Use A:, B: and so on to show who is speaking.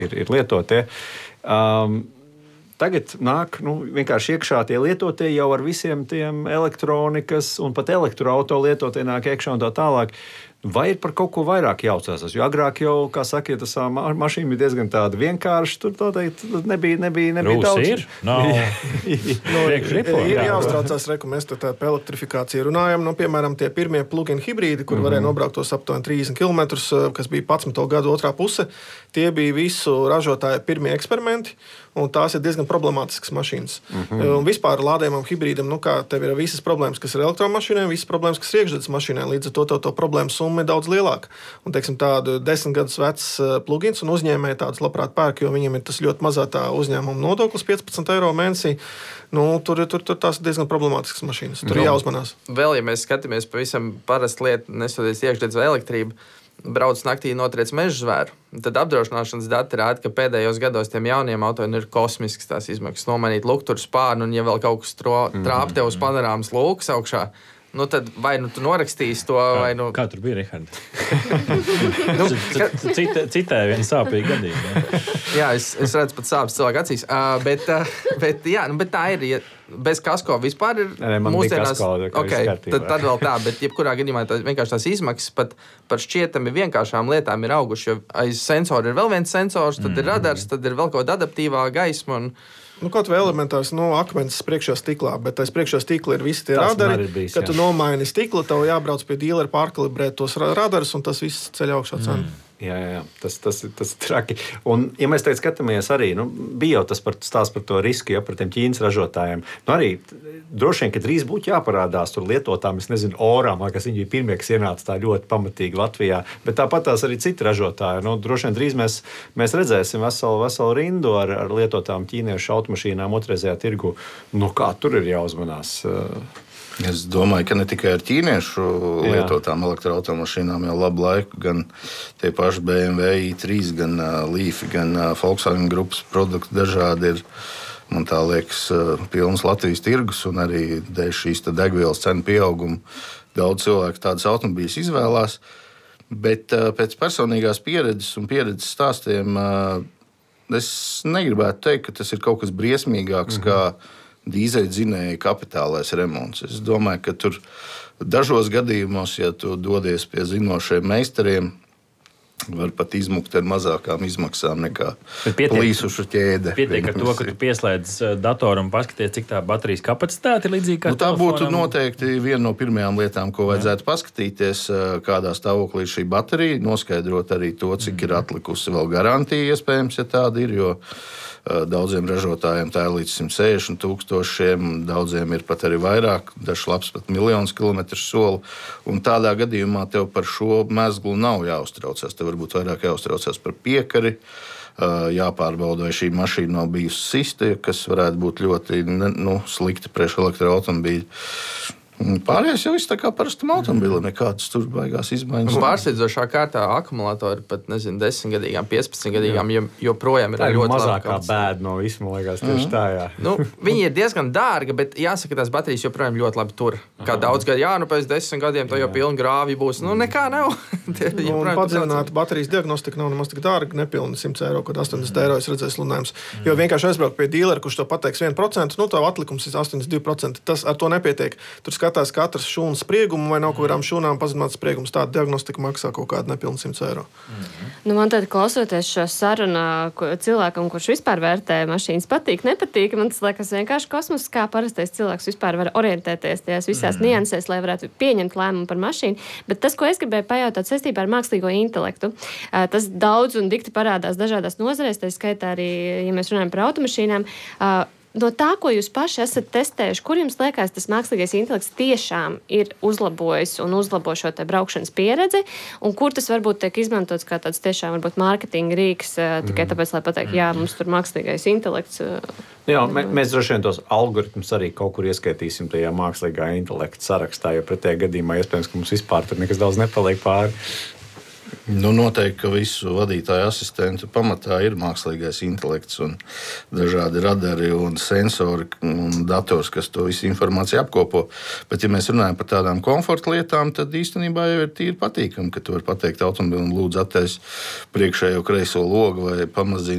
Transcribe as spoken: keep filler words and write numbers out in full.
A: ir, ir lietotie. Um, Tagad nāk nu, vienkārši iekšā tie lietotie jau ar visiem tiem elektronikas un pat elektroauto lietotie nāk iekšā un tā tālāk. Vai ir par kaut ko vairāk jāuzcēsas? Jo agrāk jau, kā saka, tas ma- mašīna bija diezgan tāda vienkārša. Tur noteikti nebija, nebija, nebija
B: Rūs
A: daudz.
B: ir? Nav.
C: Nu, ir ir jāuztraucās, reku, mēs tā par elektrifikāciju runājam. Nu, piemēram, tie pirmie plug-in hibrīdi, kur mm-hmm. varēja nobraukt tos aptuveni trīsdesmit kilometrus, kas bija padsmito gadu otrā puse, tie bija visu ražotāju pirmie eksperimenti. Un tās ir diezgan problemātiskas mašīnas. Mm-hmm. Un vispār lādējumam hibrīdam, nu kā tev ir visas problēmas, kas ir elektromašīnai, visas problēmas, kas ir iekšzemes mašīnai. Līdz ar to to, to problēmu summa ir daudz lielāka. Un, teiksim, tādu desmit gadus vecs plugins un uzņēmēji tādus labprāt pērk, jo viņiem ir tas ļoti mazā tā uzņēmuma nodoklis, piecpadsmit eiro mēnesī. Nu, tur, tur, tur tās ir diezgan problemātiskas mašīnas. Tur no. ir jāuzmanās.
D: Vēl, ja mēs skatāmies pavisam parastu lietu, nesoties iekšzemes vai elektrību, brauc naktī notriec meža zvēru. Tad apdrošināšanas dati rāda, ka pēdējos gados tiem jauniem autoiem ir kosmisks tās izmaksas. Nomainīt lukturu spārnu, un ja vēl kaut kas tro, trāp tev uz panorāmas lūkas augšā, nu tad vai nu tu norakstīsi to, vai nu...
B: Kā tur bija, Rihard? nu, Cita, citēja viena sāpīga gadījuma.
D: jā, es, es redzu pat sāpes cilvēku acīs. Uh, bet, uh, bet, jā, nu, bet tā ir... Ja, bez kasko vispār ir mūsdienās. Okay, tad, tad vēl tā, bet jebkurā gadījumā tā, vienkārši tās izmaksas pat par šķietami vienkāršām lietām ir auguši, jo aiz sensora ir vēl viens sensors, tad mm. ir radars, tad ir vēl kaut kāda adaptīvā gaisma. Un...
C: Nu, kaut vai elementārs nu, akmens priekšā stiklā, bet aiz priekšā stikla ir visi tie tas radari. Bijis, kad jā. Tu nomaini stiklu, tev jābrauc pie dīlera pārkalibrēt tos radarus, un tas viss ceļ augšā cenu. Mm.
A: Jā, jā, jā. Tas, tas, tas ir traki. Un, ja mēs tagad skatāmies arī, nu, bija jau tas par, stāsts par to risku, ja, par tiem Ķīnas ražotājiem. Nu, arī droši vien, ka drīz būtu jāparādās tur lietotām, es nezinu, orām, kas viņi bija pirmie, kas ienāca tā ļoti pamatīgi Latvijā. Bet tāpat tās arī citi ražotāji. Nu, droši vien drīz mēs, mēs redzēsim veselu, veselu rindu ar, ar lietotām ķīniešu automašīnām otrreizējā tirgu. Nu, kā tur ir jāuzmanās?
E: Es domāju, ka ne tikai ar ķīniešu lietotām elektroautomašīnām jau labu laiku, gan tie paši B M W i trīs, gan uh, Leaf, gan uh, Volkswagen grupas produkti dažādi ir. Man tā liekas, uh, pilns Latvijas tirgus un arī dēļ šīs degvielas cenu pieauguma daudz cilvēku tādas automobīļus izvēlās. Bet uh, pēc personīgās pieredzes un pieredzes stāstiem uh, es negribētu teikt, ka tas ir kaut kas briesmīgāks, mm-hmm. kā dīzeļdzinēja kapitālais remonts. Es domāju, ka tur dažos gadījumos, ja tu dodies pie zinošiem meistariem, var pat izmukt ar mazākām izmaksām nekā plīsušu ķēde.
B: Pietiek ar to, ka tu pieslēdz datoru un paskaties, cik tā baterijas kapacitāte ir līdzīga kā
E: nu, tā
B: telefonam.
E: būtu noteikti viena no pirmajām lietām, ko vajadzētu paskatīties, kādā stāvoklī šī baterija, noskaidrot arī to, cik ir atlikusi vēl garantija, iespējams, ja tāda ir, jo daudziem ražotājiem tā ir līdz simt sešdesmit tūkstošiem, daudziem ir pat arī vairāk, dažs labs pat miljonus kilometru soli. Un tādā gadījumā tev par šo mezglu nav jāuztraucās. Tev varbūt vairāk jāuztraucās par piekari, jāpārbauda, vai šī mašīna nav bijusi sista, kas varētu būt ļoti nu, slikti priekš elektroautomobīļu. Pārējais jau viss tā kā parastam automobilim, nekādas tur baigās izmaiņas.
D: Pārsteidzošā kārtā akumulatori pat, nezinu, desmitgadīgām, piecpadsmitgadīgām, jo, joprojām ir
A: tā
D: ļoti
A: mazākā bēda no visma, liekas, tieši mm. tā, jā.
D: Nu, viņi ir diezgan dārga, bet jāsaka, tās baterijas joprojām ļoti labi tur. Kā daudz gadu, jā, nu pēc desmit gadiem to jau pilni grāvi būs. Nu, nekā nav.
C: Nu, un padziļināta baterijas diagnostika nav nemaz tik dārga, nepilni simt eiro, kad astoņdesmit eiro es redzēju sludinājumus. Mm. Jo vienkārši aizbraukt pie dīlera, kurš to pateiks viens procents, nu, tev atlikums ir astoņdesmit divi procenti. Tas ar to nepietiek. Tur skatās katras šūnas spriegumu vai nav kaut kādām šūnām pazemināts spriegums. Tāda diagnostika maksā kaut kādu nepilnu simt eiro.
F: Mm-hmm. Nu, man tad klausoties šo sarunu cilvēkam, kurš vispār vērtē mašīnas patīk, nepatīk, man tas liekas vienkārši kosmos, kā parastais cilvēks vispār var orientēties tajās visās mm-hmm. niansēs, lai varētu pieņemt lēmumu par mašīnu. Bet tas, ko es gribēju pajautāt saistībā ar mākslīgo intelektu, tas daudz un dikti parādās dažādās nozarēs, tā skaitā arī, ja mēs runājam par automašīnām. No tā, ko jūs paši esat testējuši, kur jums liekas, tas mākslīgais intelekts tiešām ir uzlabojis un uzlabo šo te braukšanas pieredzi, un kur tas varbūt tiek izmantots kā tāds tiešām varbūt mārketinga rīks, mm. tikai tāpēc, lai pateikt, jā, mums tur mākslīgais intelekts.
A: Jā, mē, mēs droši vien tos algoritmus arī kaut kur ieskaitīsim tajā mākslīgā intelekta sarakstā, jo pretējā gadījumā iespējams, ka mums vispār tur nekas daudz nepaliek pāri.
E: Nu, noteikti, ka visu vadītāju asistentu pamatā ir mākslīgais intelekts un dažādi radari un sensori un dators, kas to visu informāciju apkopo. Bet, ja mēs runājam par tādām komforta lietām, tad īstenībā jau ir tīri patīkami, ka tu vari pateikt automobilim, lūdzu, attaisi priekšējo kreiso logu vai pamazini